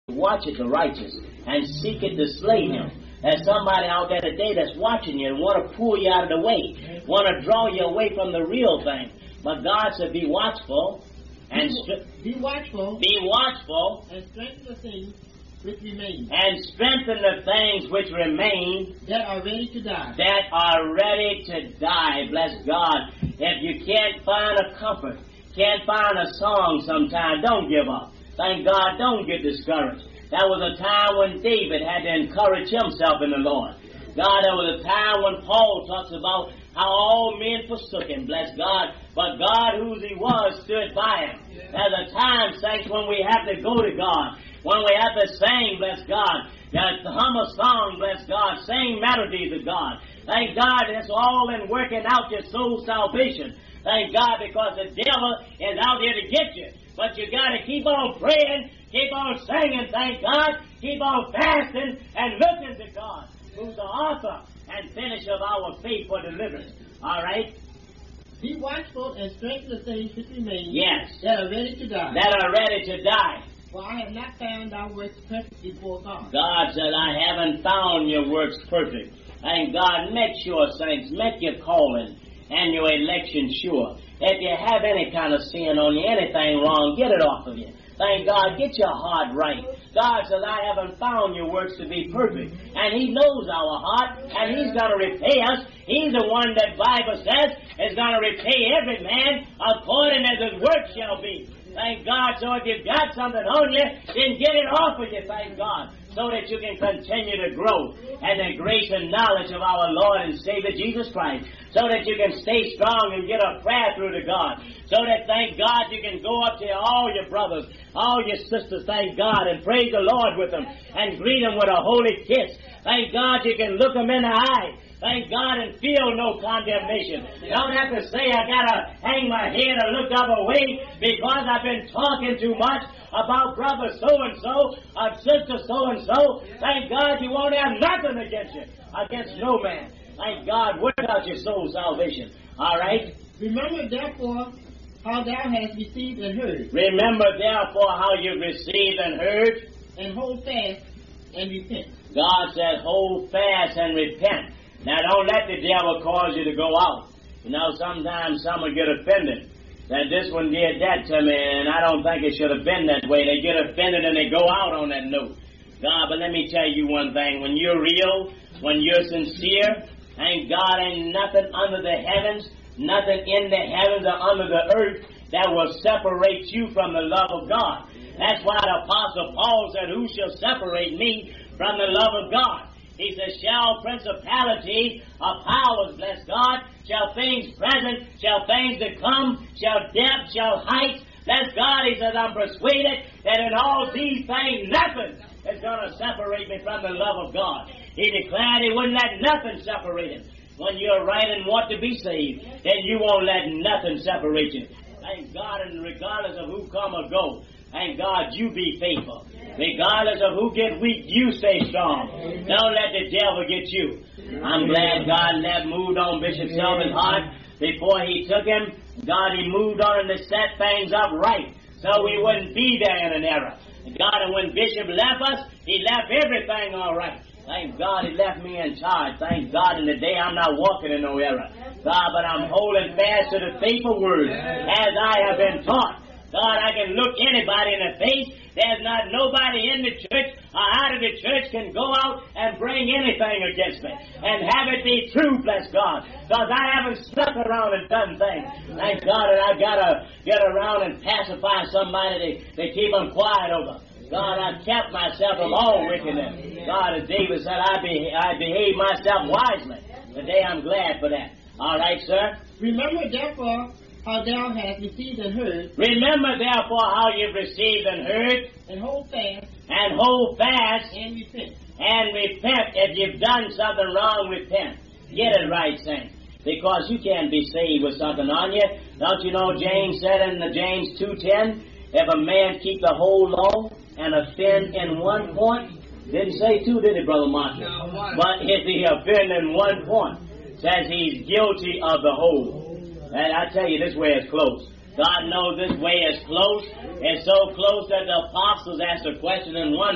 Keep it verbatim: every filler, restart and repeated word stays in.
watcheth the righteous and seeketh to slay him. There's somebody out there today that's watching you and want to pull you out of the way, want to draw you away from the real thing. But God said, be watchful and str- be watchful, be watchful and strengthen the things which remain, and strengthen the things which remain that are ready to die. That are ready to die. Bless God. If you can't find a comfort, can't find a song sometime, don't give up. Thank God, don't get discouraged. There was a time when David had to encourage himself in the Lord. God, there was a time when Paul talks about how all men forsook him, bless God, but God, whose he was, stood by him. There's a time, saints, when we have to go to God, when we have to sing, bless God, to hum a song, bless God, sing melodies to God. Thank God, it's all in working out your soul's salvation. Thank God, because the devil is out here to get you. But you got to keep on praying, keep on singing, thank God, keep on fasting and looking to God, who's the author and finisher of our faith for deliverance. All right? Be watchful and strengthen the things which remain, yes, that are ready to die. That are ready to die. For I have not found thy works perfect before God. God said, I haven't found your works perfect. Thank God, make sure, saints, make your calling and your election sure. If you have any kind of sin on you, anything wrong, get it off of you. Thank God, get your heart right. God says, I haven't found your works to be perfect. And He knows our heart, and He's going to repay us. He's the one that Bible says is going to repay every man according as his work shall be. Thank God. So if you've got something on you, then get it off of you, thank God, so that you can continue to grow in the grace and knowledge of our Lord and Savior Jesus Christ, so that you can stay strong and get a prayer through to God, so that, thank God, you can go up to all your brothers, all your sisters, thank God, and praise the Lord with them, and greet them with a holy kiss. Thank God you can look them in the eye, thank God, and feel no condemnation. You don't have to say, I got to hang my head or look the other way because I've been talking too much about brother so-and-so or sister so-and-so. Thank God you won't have nothing against you, against no man. Thank God, work out your soul's salvation. All right? Remember, therefore, how thou hast received and heard. Remember, therefore, how you've received and heard. And hold fast and repent. God said, hold fast and repent. Now, don't let the devil cause you to go out. You know, sometimes some will get offended that this one did that to me, and I don't think it should have been that way. They get offended and they go out on that note. God, but let me tell you one thing. When you're real, when you're sincere, thank God, ain't nothing under the heavens, nothing in the heavens or under the earth that will separate you from the love of God. That's why the Apostle Paul said, who shall separate me from the love of God? He says, shall principality or powers, bless God, shall things present, shall things to come, shall depth, shall height, bless God. He says, I'm persuaded that in all these things, nothing is going to separate me from the love of God. He declared He wouldn't let nothing separate Him. When you're right and want to be saved, then you won't let nothing separate you. Thank God, and regardless of who come or go, thank God you be faithful. Regardless of who get weak, you stay strong. Don't let the devil get you. I'm glad God left moved on Bishop Selvin's heart before He took him. God, He moved on him to set things up right so we wouldn't be there in an error. God, and when Bishop left us, He left everything all right. Thank God He left me in charge. Thank God in the day I'm not walking in no error. God, but I'm holding fast to the faithful word as I have been taught. God, I can look anybody in the face. There's not nobody in the church or out of the church can go out and bring anything against me and have it be true, bless God. Because I haven't stuck around and done things. Thank God that I got to get around and pacify somebody to, to keep them quiet over. God, I've kept myself from all wickedness. God, as David said, I, be, I behave myself wisely. Today I'm glad for that. All right, sir? Remember, therefore, how thou hast received and heard. Remember, therefore, how you've received and heard. And hold fast. And hold fast. And repent. And repent. If you've done something wrong, repent. Get it right, saint. Because you can't be saved with something on you. Don't you know James said in the James two ten, if a man keep the whole law and offend in one point, didn't say two, did he, Brother Marshall? No, one. But if he offend in one point, says he's guilty of the whole. And I tell you, this way is close. God knows this way is close. It's so close that the apostles asked a question in one